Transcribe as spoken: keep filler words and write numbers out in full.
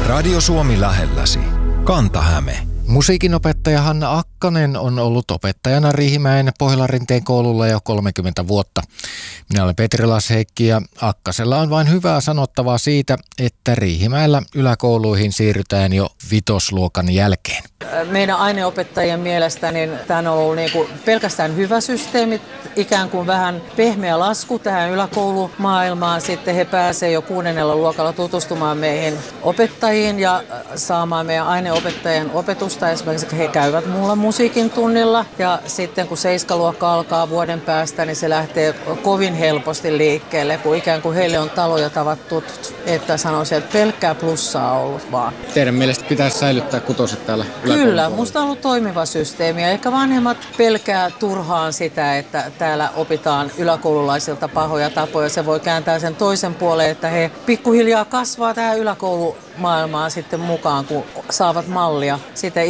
Radio Suomi lähelläsi. Kanta-Häme. Musiikinopettaja Hanna Akkanen on ollut opettajana Riihimäen Pohjolan-Rinteen koululla jo kolmekymmentä vuotta. Minä olen Petri Lasheikki ja Akkasella on vain hyvää sanottavaa siitä, että Riihimäellä yläkouluihin siirrytään jo vitosluokan jälkeen. Meidän aineopettajien mielestä niin tämä on ollut niin kuin pelkästään hyvä systeemi, ikään kuin vähän pehmeä lasku tähän yläkoulumaailmaan. Sitten he pääsevät jo kuudennella luokalla tutustumaan meihin opettajiin ja saamaan meidän aineopettajien opetusta. Esimerkiksi he käyvät mulla musiikin tunnilla ja sitten kun seiskaluokka alkaa vuoden päästä, niin se lähtee kovin helposti liikkeelle, kun ikään kuin heille on talo ja tavat tutut. Että sanoisin, että pelkkää plussaa on ollut vaan. Teidän mielestä pitäisi säilyttää kutoset täällä? Kyllä, musta on ollut toimiva systeemi. Ehkä vanhemmat pelkää turhaan sitä, että täällä opitaan yläkoululaisilta pahoja tapoja. Se voi kääntää sen toisen puoleen, että he pikkuhiljaa kasvaa tähän yläkoulumaailmaan sitten mukaan, kun saavat mallia. Sitten